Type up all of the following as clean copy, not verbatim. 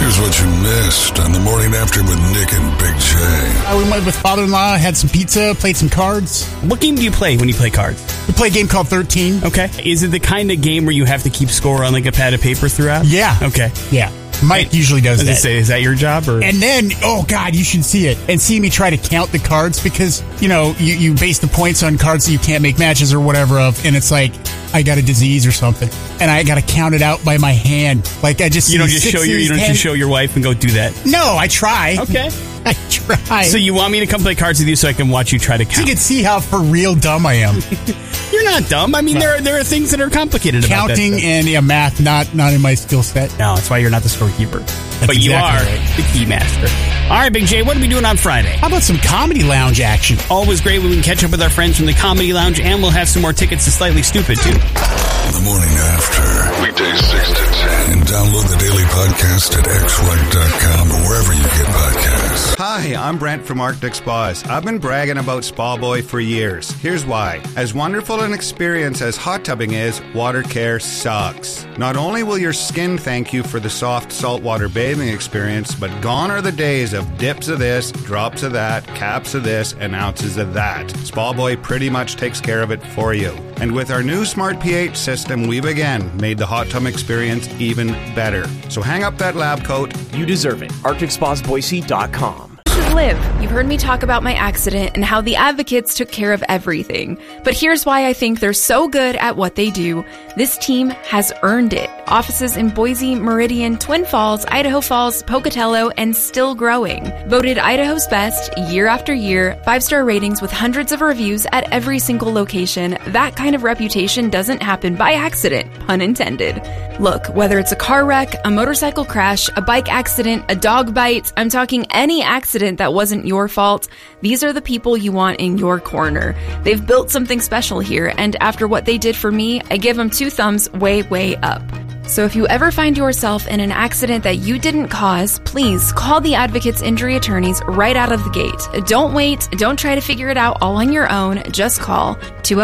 Here's what you missed on The Morning After with Nick and Big J. We went with father-in-law, had some pizza, played some cards. What game do you play when you play cards? We play a game called 13. Okay. Is it the kind of game where you have to keep score on like a pad of paper throughout? Yeah. Okay. Yeah. Mike usually does that. Is that your job? Or? And then, oh God, you should see it. And see me try to count the cards because, you base the points on cards that you can't make matches or whatever of. And it's like, I got a disease or something. And I got to count it out by my hand. Like I just... You don't just show your wife and go do that? No, I try. Okay. I try. So you want me to come play cards with you so I can watch you try to count? So you can see how for real dumb I am. You're not dumb. I mean, there are things that are complicated about that. Counting and math, not in my skill set. No, that's why you're not the scorekeeper. But you are the key master. All right, Big J, what are we doing on Friday? How about some Comedy Lounge action? Always great when we can catch up with our friends from the Comedy Lounge, and we'll have some more tickets to Slightly Stupid, too. The Morning After, weekdays 6 to 10. And download the daily podcast at xrock.com or wherever you get podcasts. Hi, I'm Brent from Arctic Spas. I've been bragging about Spa Boy for years. Here's why. As wonderful an experience as hot tubbing is, water care sucks. Not only will your skin thank you for the soft saltwater bathing experience, but gone are the days of dips of this, drops of that, caps of this, and ounces of that. Spa Boy pretty much takes care of it for you. And with our new Smart pH system, we've again made the hot tub experience even better. So hang up that lab coat. You deserve it. ArcticSpasBoise.com. Liv, you've heard me talk about my accident and how the Advocates took care of everything. But here's why I think they're so good at what they do. This team has earned it. Offices in Boise, Meridian, Twin Falls, Idaho Falls, Pocatello, and still growing. Voted Idaho's best year after year, 5-star ratings with hundreds of reviews at every single location. That kind of reputation doesn't happen by accident, pun intended. Look, whether it's a car wreck, a motorcycle crash, a bike accident, a dog bite, I'm talking any accident that wasn't your fault, these are the people you want in your corner. They've built something special here, and after what they did for me, I give them 2 thumbs way, way up. So if you ever find yourself in an accident that you didn't cause, please call the Advocates Injury Attorneys right out of the gate. Don't wait. Don't try to figure it out all on your own. Just call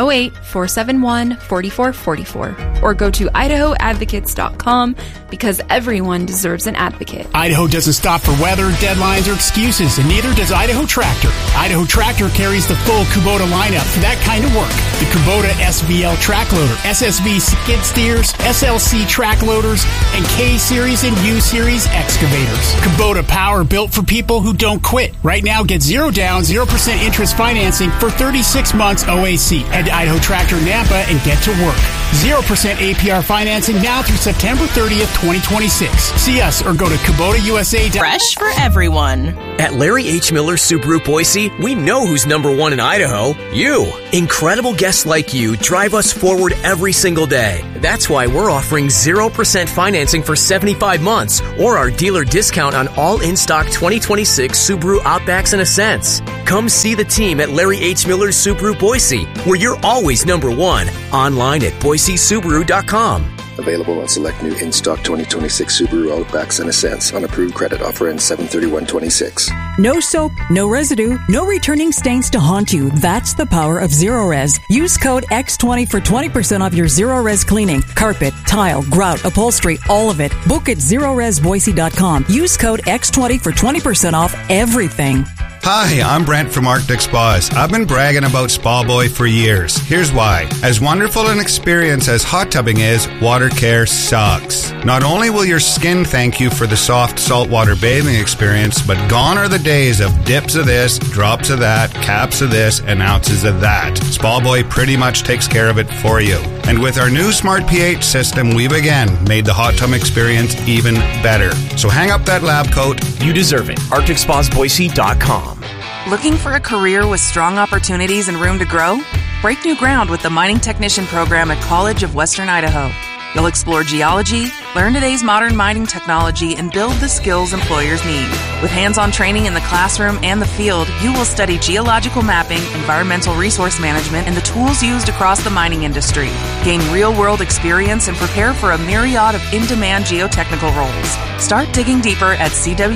208-471-4444 or go to idahoadvocates.com because everyone deserves an advocate. Idaho doesn't stop for weather, deadlines, or excuses, and neither does Idaho Tractor. Idaho Tractor carries the full Kubota lineup for that kind of work. The Kubota SVL track loader, SSV skid steers, SLC track loaders, and K-Series and U-Series excavators. Kubota power built for people who don't quit. Right now, get 0 down, 0% interest financing for 36 months OAC. Head to Idaho Tractor Nampa and get to work. 0% APR financing now through September 30th, 2026. See us or go to KubotaUSA. Fresh for everyone. At Larry H. Miller Subaru Boise, we know who's number one in Idaho. You. Incredible guests like you drive us forward every single day. That's why we're offering 0% financing for 75 months or our dealer discount on all in-stock 2026 Subaru Outbacks and Ascents. Come see the team at Larry H. Miller Subaru Boise, where you're always number one. Online at BoiseSubaru.com. Available on select new in-stock 2026 Subaru Outbacks and Ascents on approved credit. Offer ends 7/31/26. No soap, no residue, no returning stains to haunt you. That's the power of Zero-Res. Use code X20 for 20% off your Zero-Res cleaning. Carpet, tile, grout, upholstery, all of it. Book at ZeroResBoise.com. Use code X20 for 20% off everything. Hi, I'm Brent from Arctic Spas. I've been bragging about Spa Boy for years. Here's why. As wonderful an experience as hot tubbing is, water care sucks. Not only will your skin thank you for the soft saltwater bathing experience, but gone are the days of dips of this, drops of that, caps of this, and ounces of that. Spa Boy pretty much takes care of it for you. And with our new Smart pH system, we've again made the hot tub experience even better. So hang up that lab coat. You deserve it. ArcticSpasBoise.com. Looking for a career with strong opportunities and room to grow? Break new ground with the Mining Technician program at College of Western Idaho. You'll explore geology, learn today's modern mining technology, and build the skills employers need. With hands-on training in the classroom and the field, you will study geological mapping, environmental resource management, and the tools used across the mining industry. Gain real-world experience and prepare for a myriad of in-demand geotechnical roles. Start digging deeper at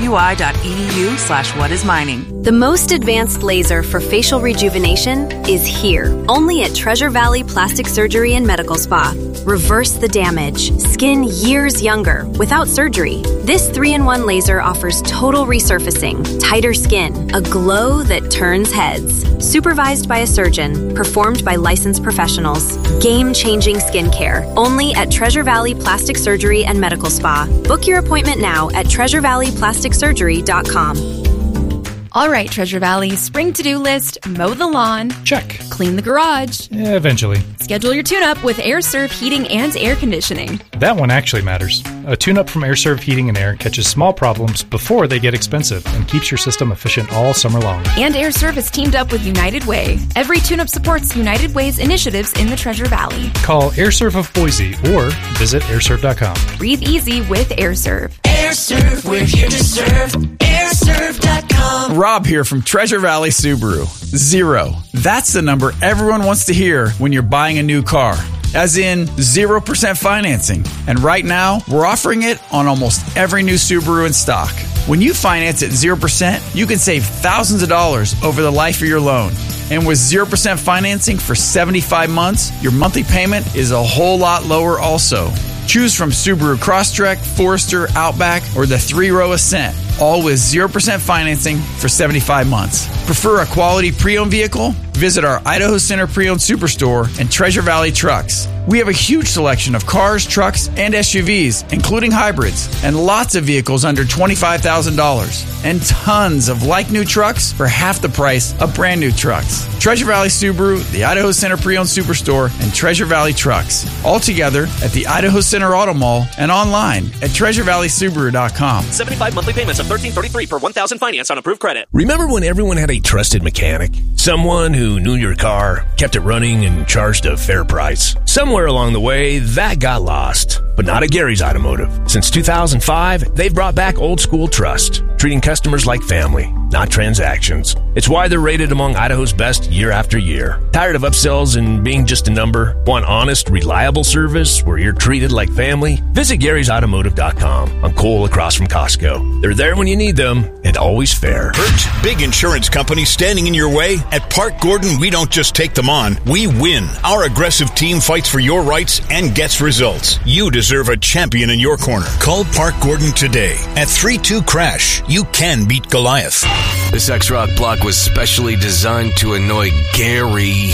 cwi.edu/whatismining. The most advanced laser for facial rejuvenation is here, only at Treasure Valley Plastic Surgery and Medical Spa. Reverse the damage. Skin year years younger without surgery. This 3-in-1 laser offers total resurfacing, tighter skin, a glow that turns heads. Supervised by a surgeon, performed by licensed professionals. Game-changing skincare, only at Treasure Valley Plastic Surgery and Medical Spa. Book your appointment now at TreasureValleyPlasticSurgery.com. All right, Treasure Valley, spring to-do list, mow the lawn. Check. Clean the garage. Yeah, eventually. Schedule your tune-up with AirServe Heating and Air Conditioning. That one actually matters. A tune-up from AirServe Heating and Air catches small problems before they get expensive and keeps your system efficient all summer long. And AirServe has teamed up with United Way. Every tune-up supports United Way's initiatives in the Treasure Valley. Call AirServe of Boise or visit airserve.com. Breathe easy with AirServe. AirServe, we're here to serve. AirServe.com. Rob here from Treasure Valley Subaru. 0. That's the number everyone wants to hear when you're buying a new car. As in 0% financing. And right now, we're offering it on almost every new Subaru in stock. When you finance at 0%, you can save thousands of dollars over the life of your loan. And with 0% financing for 75 months, your monthly payment is a whole lot lower also. Choose from Subaru Crosstrek, Forester, Outback, or the 3-row Ascent, all with 0% financing for 75 months. Prefer a quality pre-owned vehicle? Visit our Idaho Center Pre-Owned Superstore and Treasure Valley Trucks. We have a huge selection of cars, trucks, and SUVs, including hybrids, and lots of vehicles under $25,000, and tons of like-new trucks for half the price of brand-new trucks. Treasure Valley Subaru, the Idaho Center Pre-Owned Superstore, and Treasure Valley Trucks, all together at the Idaho Center Auto Mall and online at TreasureValleySubaru.com. 75 monthly payments of $13.33 per $1,000 finance on approved credit. Remember when everyone had a trusted mechanic? Someone who knew your car, kept it running, and charged a fair price. Somewhere along the way, that got lost. But not at Gary's Automotive. Since 2005, they've brought back old school trust, treating customers like family, not transactions. It's why they're rated among Idaho's best year after year. Tired of upsells and being just a number? Want honest, reliable service where you're treated like family? Visit Gary'sAutomotive.com on Cole across from Costco. They're there when you need them and always fair. Hurt, big insurance companies standing in your way? At Park Gordon, we don't just take them on, we win. Our aggressive team fights for your rights and gets results. You deserve a champion in your corner. Call Park Gordon today at 32-CRASH. You can beat Goliath. This X-Rock block was specially designed to annoy Gary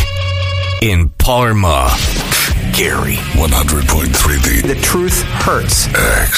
in Parma. Gary. 100.3 The truth hurts. X.